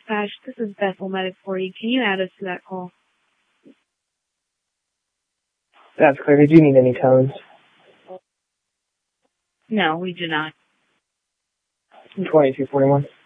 dispatch. This is Bethel Medic 40. Can you add us to that call? That's clear. Did you need any tones? No, we do not. 2241.